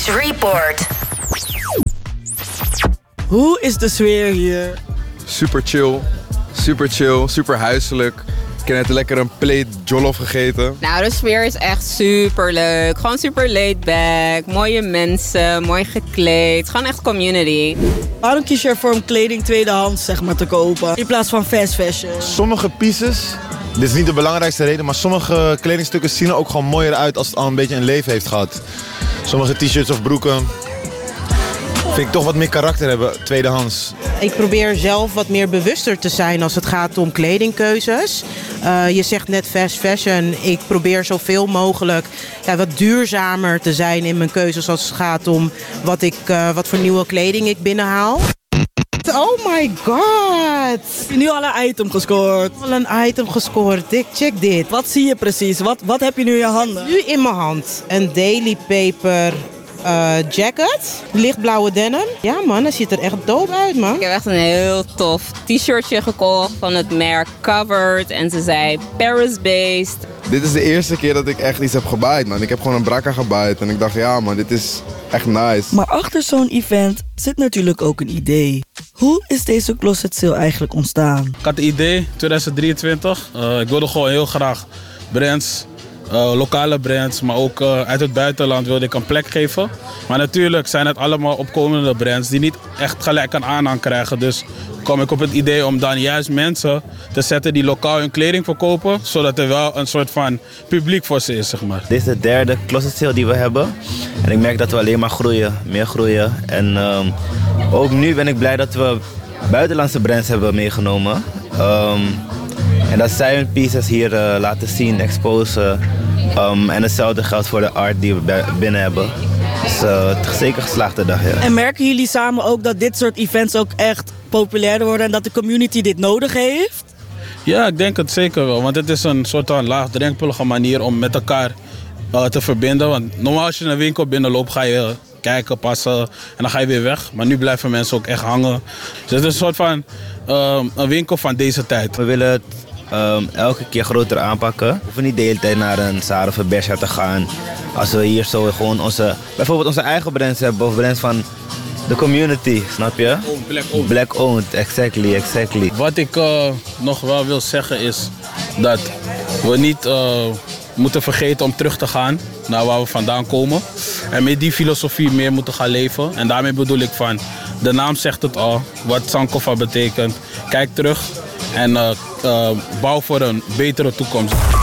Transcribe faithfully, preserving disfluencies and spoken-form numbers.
News Report. Hoe is de sfeer hier? Super chill, super chill, super huiselijk. Ik heb net lekker een plate jollof gegeten. Nou, de sfeer is echt super leuk. Gewoon super laid back. Mooie mensen, mooi gekleed. Gewoon echt community. Waarom kies je ervoor om kleding tweedehands zeg maar, te kopen in plaats van fast fashion? Sommige pieces, dit is niet de belangrijkste reden, maar sommige kledingstukken zien er ook gewoon mooier uit als het al een beetje een leven heeft gehad. Sommige t-shirts of broeken vind ik toch wat meer karakter hebben, tweedehands. Ik probeer zelf wat meer bewuster te zijn als het gaat om kledingkeuzes. Uh, je zegt net fast fashion. Ik probeer zoveel mogelijk ja, wat duurzamer te zijn in mijn keuzes als het gaat om wat, ik, uh, wat voor nieuwe kleding ik binnenhaal. Oh my god! Heb je nu al een item gescoord? Al een item gescoord. Dik, check dit. Wat zie je precies? Wat, wat heb je nu in je handen? Nu in mijn hand. Een Daily Paper uh, jacket. Lichtblauwe denim. Ja man, dat ziet er echt dope uit man. Ik heb echt een heel tof t-shirtje gekocht van het merk Covered. En ze zei Paris-based. Dit is de eerste keer dat ik echt iets heb gebaaid, man. Ik heb gewoon een brakka gebaaid en ik dacht, ja man, dit is echt nice. Maar achter zo'n event zit natuurlijk ook een idee. Hoe is deze closet sale eigenlijk ontstaan? Ik had het idee, twintig drieëntwintig. Uh, ik wilde gewoon heel graag brands, uh, lokale brands, maar ook uh, uit het buitenland wilde ik een plek geven. Maar natuurlijk zijn het allemaal opkomende brands die niet echt gelijk een aanhang krijgen. Dus kwam ik op het idee om dan juist mensen te zetten die lokaal hun kleding verkopen, zodat er wel een soort van publiek voor ze is, zeg maar. Dit is de derde closet sale die we hebben. En ik merk dat we alleen maar groeien, meer groeien. En um, ook nu ben ik blij dat we buitenlandse brands hebben meegenomen. Um, en dat zij hun pieces hier uh, laten zien, exposen. Um, en hetzelfde geldt voor de art die we binnen hebben. Dus uh, het is zeker geslaagde dag, ja. En merken jullie samen ook dat dit soort events ook echt populairder worden en dat de community dit nodig heeft? Ja, ik denk het zeker wel. Want het is een soort van laagdrempelige manier om met elkaar uh, te verbinden. Want normaal als je een winkel binnenloopt ga je kijken, passen en dan ga je weer weg. Maar nu blijven mensen ook echt hangen. Dus het is een soort van uh, een winkel van deze tijd. We willen het um, elke keer groter aanpakken. We hoeven niet de hele tijd naar een Zara of een Bershka te gaan. Als we hier zo gewoon onze, bijvoorbeeld onze eigen brands hebben of brands van de community, snap je? Black owned. Black owned, exactly, exactly. Wat ik uh, nog wel wil zeggen is dat we niet uh, moeten vergeten om terug te gaan naar waar we vandaan komen. En met die filosofie meer moeten gaan leven. En daarmee bedoel ik van, de naam zegt het al, wat Sankofa betekent. Kijk terug en uh, uh, bouw voor een betere toekomst.